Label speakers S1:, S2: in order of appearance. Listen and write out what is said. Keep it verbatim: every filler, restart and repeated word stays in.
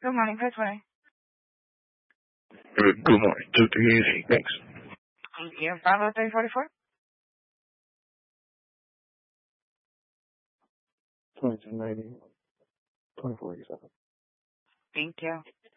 S1: Good morning, press one.
S2: Good, good morning. two three eight eight. Thanks.
S1: Thank you. five oh three forty-four.
S2: twenty-two ninety. twenty-four eighty-seven.
S1: Thank you.